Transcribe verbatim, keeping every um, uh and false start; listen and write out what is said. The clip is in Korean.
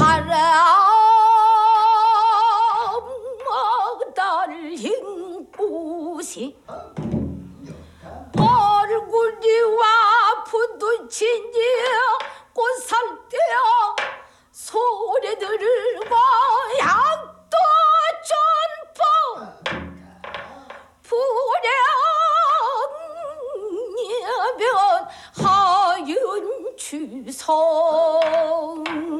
달린 꽃이 얼굴이와 부딪히니 꽃살 때여 소리 들고 약도 전포 불행여변 하윤 주소